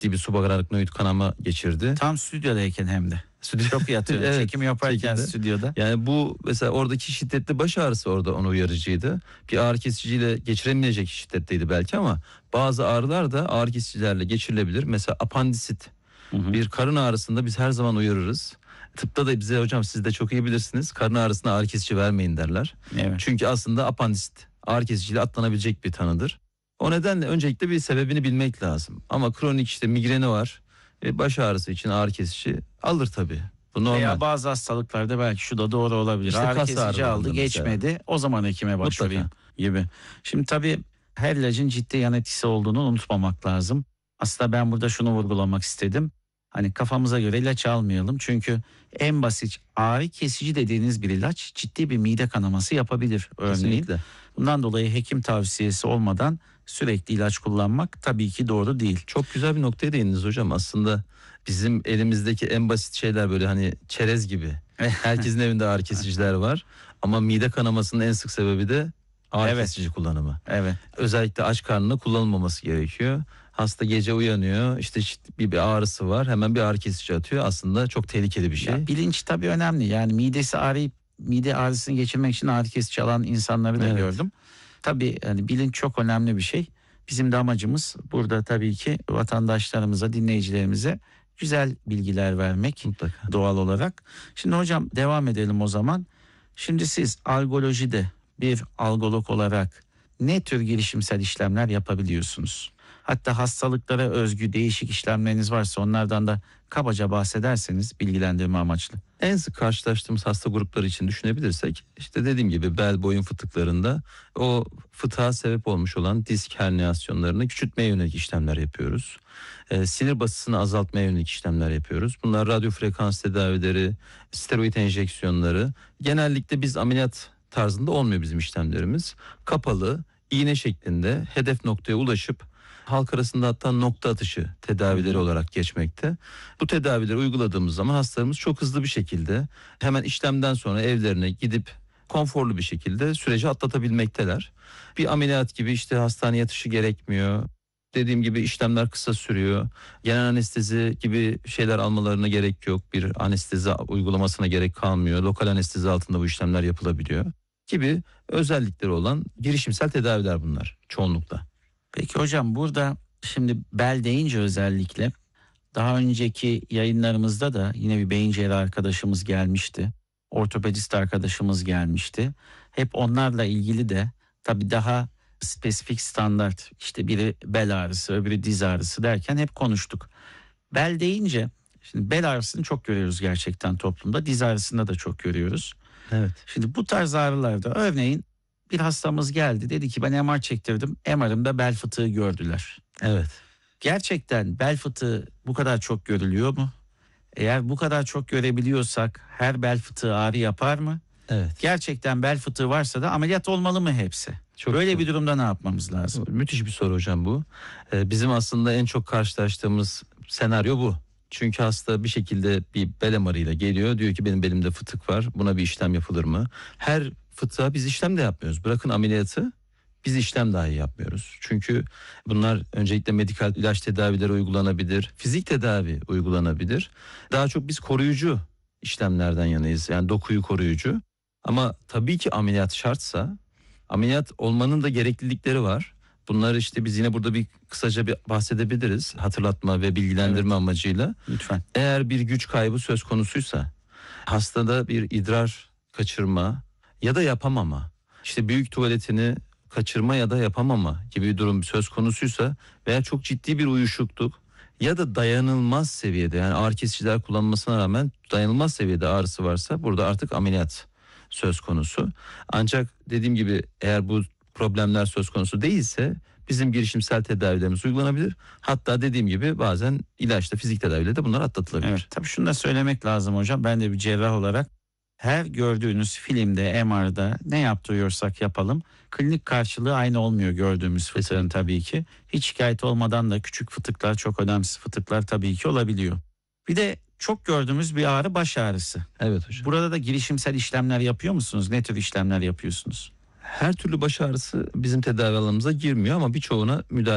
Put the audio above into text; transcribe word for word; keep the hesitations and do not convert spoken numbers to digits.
bir subaraknoid kanama geçirdi. Tam stüdyodayken hem de. Stüdyo... Çok iyi hatırlıyorum. Evet, çekim yaparken çekimde. stüdyoda. Yani bu mesela oradaki şiddetli baş ağrısı orada onu uyarıcıydı. Bir ağrı kesiciyle geçiremeyecek şiddetteydi belki ama bazı ağrılar da ağrı kesicilerle geçirilebilir. Mesela apandisit. Hı hı. Bir karın ağrısında biz her zaman uyarırız. Tıpta da bize hocam siz de çok iyi bilirsiniz. Karın ağrısına ağrı kesici vermeyin derler. Evet. Çünkü aslında apandisit ağrı kesiciyle atlanabilecek bir tanıdır. O nedenle öncelikle bir sebebini bilmek lazım. Ama kronik işte migreni var. E, baş ağrısı için ağrı kesici alır tabii. Bu normal. Veya bazı hastalıklarda belki şu da doğru olabilir. İşte ağrı kesici aldı, geçmedi. Mesela. O zaman hekime başvurayım gibi. Şimdi tabii her ilacın ciddi yan etkisi olduğunu unutmamak lazım. Aslında ben burada şunu vurgulamak istedim. Hani kafamıza göre ilaç almayalım. Çünkü en basit ağrı kesici dediğiniz bir ilaç ciddi bir mide kanaması yapabilir örneğin. Kesinlikle. Bundan dolayı hekim tavsiyesi olmadan sürekli ilaç kullanmak tabii ki doğru değil. Çok güzel bir noktaya değindiniz hocam. Aslında bizim elimizdeki en basit şeyler böyle hani çerez gibi. Herkesin evinde ağrı kesiciler var. Ama mide kanamasının en sık sebebi de ağrı evet. kesici kullanımı. Evet. Özellikle aç karnına kullanılmaması gerekiyor. Hasta gece uyanıyor, işte bir, bir ağrısı var, hemen bir ağrı kesici atıyor. Aslında çok tehlikeli bir şey. Ya bilinç tabii önemli. Yani midesi ağrıyıp mide ağrısını geçirmek için ağrı kesici alan insanları da evet. gördüm. Tabii yani bilinç çok önemli bir şey. Bizim de amacımız burada tabii ki vatandaşlarımıza, dinleyicilerimize güzel bilgiler vermek. Mutlaka. Doğal olarak. Şimdi hocam devam edelim o zaman. Şimdi siz algolojide bir algolog olarak ne tür girişimsel işlemler yapabiliyorsunuz? Hatta hastalıklara özgü değişik işlemleriniz varsa onlardan da kabaca bahsederseniz bilgilendirme amaçlı. En sık karşılaştığımız hasta grupları için düşünebilirsek işte dediğim gibi bel boyun fıtıklarında o fıtığa sebep olmuş olan disk herniyasyonlarını küçültmeye yönelik işlemler yapıyoruz. Ee, sinir basısını azaltmaya yönelik işlemler yapıyoruz. Bunlar radyo frekans tedavileri, steroid enjeksiyonları. Genellikle biz ameliyat tarzında olmuyor bizim işlemlerimiz. Kapalı, iğne şeklinde hedef noktaya ulaşıp halk arasında hatta nokta atışı tedavileri olarak geçmekte. Bu tedavileri uyguladığımız zaman hastalarımız çok hızlı bir şekilde hemen işlemden sonra evlerine gidip konforlu bir şekilde süreci atlatabilmekteler. Bir ameliyat gibi işte hastane yatışı gerekmiyor. Dediğim gibi işlemler kısa sürüyor. Genel anestezi gibi şeyler almalarına gerek yok. Bir anestezi uygulamasına gerek kalmıyor. Lokal anestezi altında bu işlemler yapılabiliyor gibi özellikleri olan girişimsel tedaviler bunlar çoğunlukla. Peki hocam burada şimdi bel deyince özellikle daha önceki yayınlarımızda da yine bir beyin cerrahı arkadaşımız gelmişti. Ortopedist arkadaşımız gelmişti. Hep onlarla ilgili de tabii daha spesifik standart işte biri bel ağrısı öbürü diz ağrısı derken hep konuştuk. Bel deyince şimdi bel ağrısını çok görüyoruz gerçekten toplumda, diz ağrısında da çok görüyoruz. Evet. Şimdi bu tarz ağrılarda örneğin bir hastamız geldi, dedi ki ben M R çektirdim, M R'ımda bel fıtığı gördüler. Evet. Gerçekten bel fıtığı bu kadar çok görülüyor mu? Eğer bu kadar çok görebiliyorsak her bel fıtığı ağrı yapar mı? Evet. Gerçekten bel fıtığı varsa da ameliyat olmalı mı hepsi? Çok Böyle bir durumda ne yapmamız lazım? Müthiş bir soru hocam bu. Ee, bizim aslında en çok karşılaştığımız senaryo bu. Çünkü hasta bir şekilde bir bel M R'ıyla geliyor. Diyor ki benim belimde fıtık var. Buna bir işlem yapılır mı? Her fıtığa biz işlem de yapmıyoruz. Bırakın ameliyatı, biz işlem dahi yapmıyoruz. Çünkü bunlar öncelikle medikal ilaç tedavileri uygulanabilir. Fizik tedavi uygulanabilir. Daha çok biz koruyucu işlemlerden yanayız. Yani dokuyu koruyucu. Ama tabii ki ameliyat şartsa ameliyat olmanın da gereklilikleri var. Bunları işte biz yine burada bir kısaca bir bahsedebiliriz. Hatırlatma ve bilgilendirme evet. amacıyla. Lütfen. Eğer bir güç kaybı söz konusuysa, hastada bir idrar kaçırma ya da yapamama, işte büyük tuvaletini kaçırma ya da yapamama gibi bir durum söz konusuysa veya çok ciddi bir uyuşukluk ya da dayanılmaz seviyede, yani ağrı kesiciler kullanmasına rağmen dayanılmaz seviyede ağrısı varsa burada artık ameliyat söz konusu. Ancak dediğim gibi eğer bu problemler söz konusu değilse bizim girişimsel tedavilerimiz uygulanabilir. Hatta dediğim gibi bazen ilaçla, fizik tedaviyle de bunlar atlatılabilir. Evet, tabii şunu da söylemek lazım hocam. Ben de bir cerrah olarak her gördüğünüz filmde, M R'da ne yaptırıyorsak yapalım, klinik karşılığı aynı olmuyor gördüğümüz fıtığın tabii ki. Hiç şikayet olmadan da küçük fıtıklar, çok önemsiz fıtıklar tabii ki olabiliyor. Bir de çok gördüğümüz bir ağrı baş ağrısı. Evet hocam. Burada da girişimsel işlemler yapıyor musunuz? Ne tür işlemler yapıyorsunuz? Her türlü baş ağrısı bizim tedavi alanımıza girmiyor ama birçoğuna müdahale